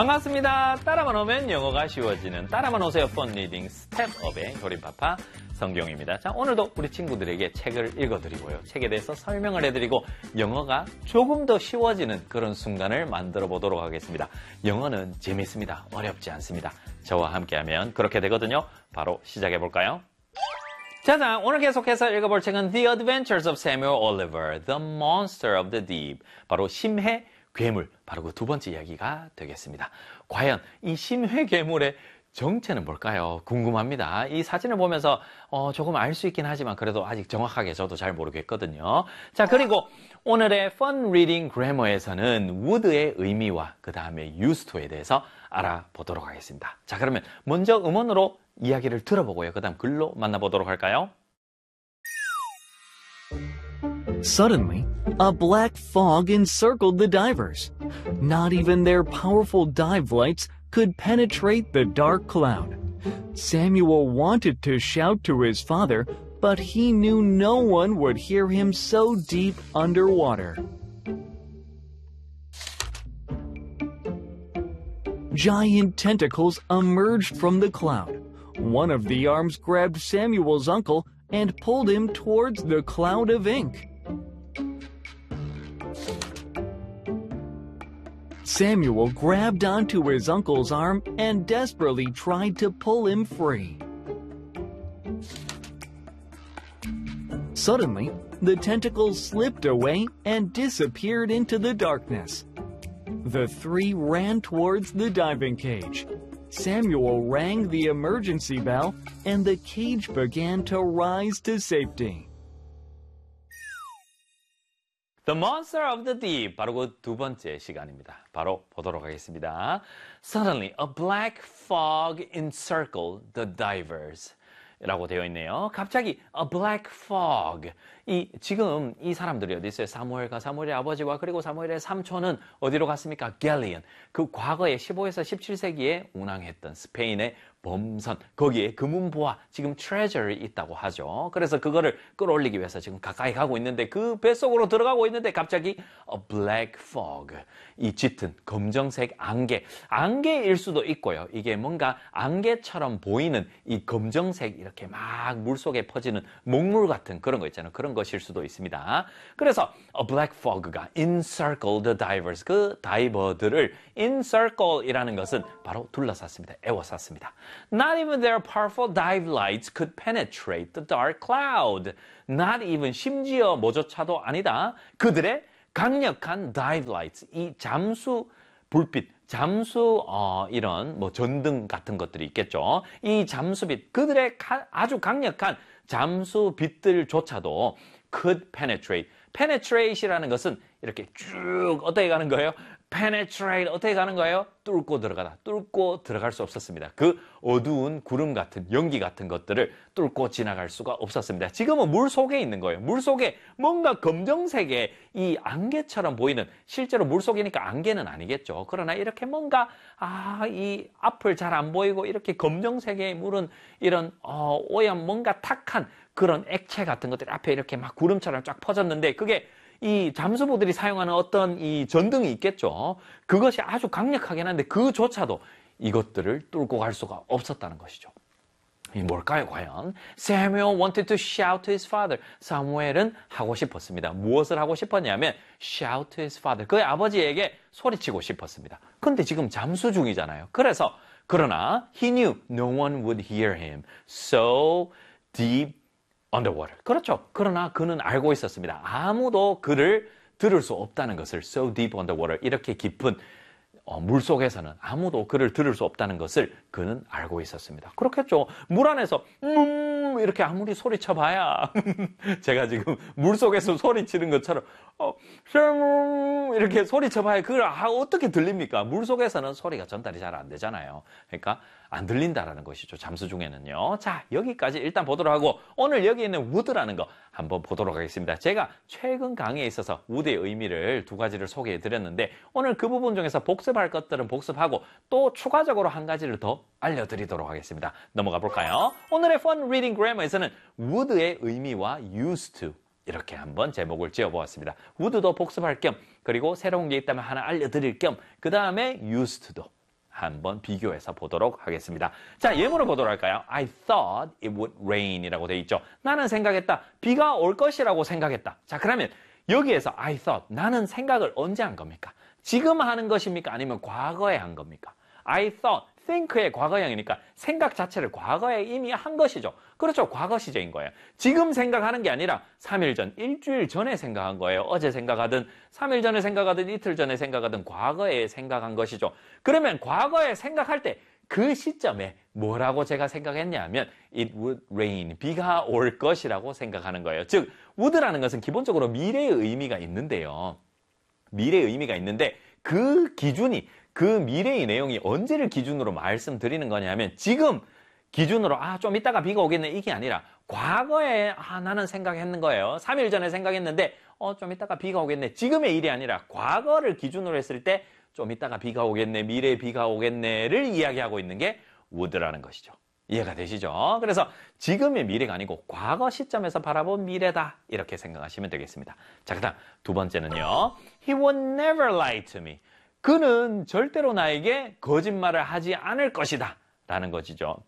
반갑습니다. 따라만 오면 영어가 쉬워지는 따라만 오세요 펀 리딩 스텝업의 교림파파 성경입니다. 자, 오늘도 우리 친구들에게 책을 읽어드리고요. 책에 대해서 설명을 해드리고 영어가 조금 더 쉬워지는 그런 순간을 만들어 보도록 하겠습니다. 영어는 재밌습니다. 어렵지 않습니다. 저와 함께하면 그렇게 되거든요. 바로 시작해 볼까요? 자, 오늘 계속해서 읽어볼 책은 The Adventures of Samuel Oliver, The Monster of the Deep. 바로 심해 괴물, 바로 그 두 번째 이야기가 되겠습니다. 과연 이 심해 괴물의 정체는 뭘까요? 궁금합니다. 이 사진을 보면서 조금 알 수 있긴 하지만 그래도 아직 정확하게 저도 잘 모르겠거든요. 자, 그리고 오늘의 Fun Reading Grammar에서는 would의 의미와 그 다음에 used to에 대해서 알아보도록 하겠습니다. 자, 그러면 먼저 음원으로 이야기를 들어보고요. 그 다음 글로 만나보도록 할까요? Suddenly, a black fog encircled the divers. Not even their powerful dive lights could penetrate the dark cloud. Samuel wanted to shout to his father, but he knew no one would hear him so deep underwater. Giant tentacles emerged from the cloud. One of the arms grabbed Samuel's uncle and pulled him towards the cloud of ink. Samuel grabbed onto his uncle's arm and desperately tried to pull him free. Suddenly, the tentacles slipped away and disappeared into the darkness. The three ran towards the diving cage. Samuel rang the emergency bell, and the cage began to rise to safety. The Monster of the Deep, 바로 그 두 번째 시간입니다. 바로 보도록 하겠습니다. Suddenly, a black fog encircled the divers. 라고 되어 있네요. 갑자기 a black fog. 지금 이 사람들이 어디 있어요? 사무엘과 사무엘의 아버지와 그리고 사무엘의 삼촌은 어디로 갔습니까? 갤리언. 그 과거에 15에서 17세기에 운항했던 스페인의 범선. 거기에 금은보화, 지금 트레저리 있다고 하죠. 그래서 그거를 끌어올리기 위해서 지금 가까이 가고 있는데 그 뱃속으로 들어가고 있는데 갑자기 a black fog. 이 짙은 검정색 안개. 안개일 수도 있고요. 이게 뭔가 안개처럼 보이는 이 검정색 이렇게 막 물속에 퍼지는 목물 같은 그런 거 있잖아요. 그런 것일 수도 있습니다. 그래서 a black fog가 encircle the divers. 그 다이버들을 encircle이라는 것은 바로 둘러쌌습니다. 에워쌌습니다. Not even their powerful dive lights could penetrate the dark cloud. Not even 심지어 뭐조차도 아니다. 그들의 강력한 dive lights, 이 잠수 불빛, 잠수 이런 뭐 전등 같은 것들이 있겠죠. 이 잠수빛, 그들의 아주 강력한 잠수빛들조차도 could penetrate. penetrate이라는 것은 이렇게 쭉 어떻게 가는 거예요? penetrate 어떻게 가는 거예요? 뚫고 들어가다. 뚫고 들어갈 수 없었습니다. 그 어두운 구름 같은 연기 같은 것들을 뚫고 지나갈 수가 없었습니다. 지금은 물 속에 있는 거예요. 물 속에 뭔가 검정색의 이 안개처럼 보이는, 실제로 물 속이니까 안개는 아니겠죠. 그러나 이렇게 뭔가 이 앞을 잘 안 보이고 이렇게 검정색의 물은 이런 오염 뭔가 탁한 그런 액체 같은 것들이 앞에 이렇게 막 구름처럼 쫙 퍼졌는데 그게 이 잠수부들이 사용하는 어떤 이 전등이 있겠죠. 그것이 아주 강력하긴 한데 그조차도 이것들을 뚫고 갈 수가 없었다는 것이죠. 이 뭘까요, 과연? Samuel wanted to shout to his father. 사무엘은 하고 싶었습니다. 무엇을 하고 싶었냐면 shout to his father. 그의 아버지에게 소리치고 싶었습니다. 근데 지금 잠수 중이잖아요. 그러나 he knew no one would hear him. So deep underwater. 그렇죠. 그러나 그는 알고 있었습니다. 아무도 그를 들을 수 없다는 것을 so deep underwater. 이렇게 깊은 물속에서는 아무도 그를 들을 수 없다는 것을 그는 알고 있었습니다. 그렇겠죠. 물 안에서 이렇게 아무리 소리쳐봐야 제가 지금 물속에서 소리치는 것처럼 이렇게 소리쳐봐야 그걸 어떻게 들립니까? 물속에서는 소리가 전달이 잘 안 되잖아요. 그러니까 안 들린다라는 것이죠. 잠수 중에는요. 자, 여기까지 일단 보도록 하고 오늘 여기 있는 would라는 거 한번 보도록 하겠습니다. 제가 최근 강의에 있어서 would의 의미를 두 가지를 소개해 드렸는데 오늘 그 부분 중에서 복습할 것들은 복습하고 또 추가적으로 한 가지를 더 알려드리도록 하겠습니다. 넘어가 볼까요? 오늘의 Fun Reading Grammar에서는 would의 의미와 used to 이렇게 한번 제목을 지어보았습니다. would도 복습할 겸 그리고 새로운 게 있다면 하나 알려드릴 겸 그 다음에 used to도 한번 비교해서 보도록 하겠습니다. 자, 예문을 보도록 할까요? I thought it would rain 이라고 되어 있죠. 나는 생각했다. 비가 올 것이라고 생각했다. 자, 그러면 여기에서 I thought, 나는 생각을 언제 한 겁니까? 지금 하는 것입니까? 아니면 과거에 한 겁니까? I thought, think의 과거형이니까 생각 자체를 과거에 이미 한 것이죠. 그렇죠. 과거 시제인 거예요. 지금 생각하는 게 아니라 3일 전, 일주일 전에 생각한 거예요. 어제 생각하든 3일 전에 생각하든 이틀 전에 생각하든 과거에 생각한 것이죠. 그러면 과거에 생각할 때 그 시점에 뭐라고 제가 생각했냐 하면 it would rain, 비가 올 것이라고 생각하는 거예요. 즉, would라는 것은 기본적으로 미래의 의미가 있는데요. 미래의 의미가 있는데 그 기준이, 그 미래의 내용이 언제를 기준으로 말씀드리는 거냐면 지금 기준으로 좀 이따가 비가 오겠네 이게 아니라 과거에 나는 생각했는 거예요. 3일 전에 생각했는데 좀 이따가 비가 오겠네. 지금의 일이 아니라 과거를 기준으로 했을 때 좀 이따가 비가 오겠네, 미래에 비가 오겠네를 이야기하고 있는 게 would라는 것이죠. 이해가 되시죠? 그래서 지금의 미래가 아니고 과거 시점에서 바라본 미래다 이렇게 생각하시면 되겠습니다. 자, 그다음 두 번째는요. He would never lie to me. 그는 절대로 나에게 거짓말을 하지 않을 것이다 라는 것이죠.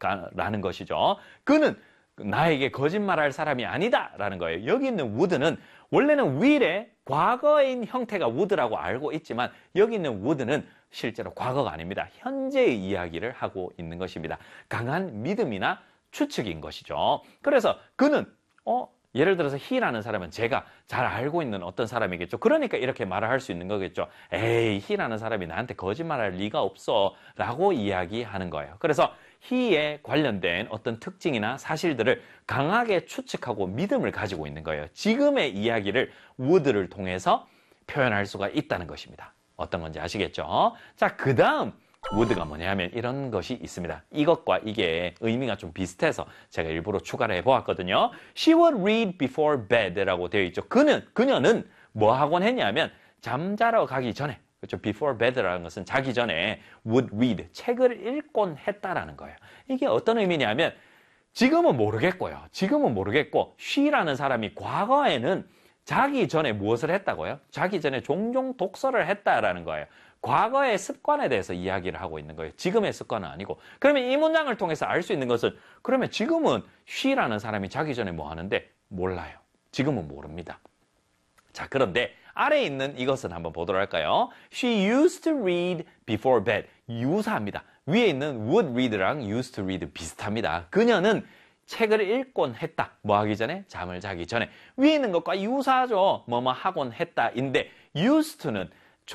그는 나에게 거짓말할 사람이 아니다 라는 거예요. 여기 있는 would는 원래는 will의 과거인 형태가 would라고 알고 있지만 여기 있는 would는 실제로 과거가 아닙니다. 현재의 이야기를 하고 있는 것입니다. 강한 믿음이나 추측인 것이죠. 그래서 그는 예를 들어서 he라는 사람은 제가 잘 알고 있는 어떤 사람이겠죠. 그러니까 이렇게 말을 할 수 있는 거겠죠. 에이, he라는 사람이 나한테 거짓말할 리가 없어 라고 이야기하는 거예요. 그래서 he에 관련된 어떤 특징이나 사실들을 강하게 추측하고 믿음을 가지고 있는 거예요. 지금의 이야기를 would를 통해서 표현할 수가 있다는 것입니다. 어떤 건지 아시겠죠? 자, 그 다음 would가 뭐냐면 이런 것이 있습니다. 이것과 이게 의미가 좀 비슷해서 제가 일부러 추가를 해보았거든요. She would read before bed라고 되어 있죠. 그녀는 뭐 하곤 했냐면 잠자러 가기 전에, 그렇죠? Before bed라는 것은 자기 전에 would read, 책을 읽곤 했다라는 거예요. 이게 어떤 의미냐면 지금은 모르겠고요. 지금은 모르겠고 she라는 사람이 과거에는 자기 전에 무엇을 했다고요? 자기 전에 종종 독서를 했다라는 거예요. 과거의 습관에 대해서 이야기를 하고 있는 거예요. 지금의 습관은 아니고. 그러면 이 문장을 통해서 알 수 있는 것은 그러면 지금은 she라는 사람이 자기 전에 뭐 하는데 몰라요. 지금은 모릅니다. 자, 그런데 아래에 있는 이것은 한번 보도록 할까요? She used to read before bed. 유사합니다. 위에 있는 would read랑 used to read 비슷합니다. 그녀는 책을 읽곤 했다. 뭐 하기 전에? 잠을 자기 전에. 위에 있는 것과 유사하죠. 뭐뭐 하곤 했다인데 used to는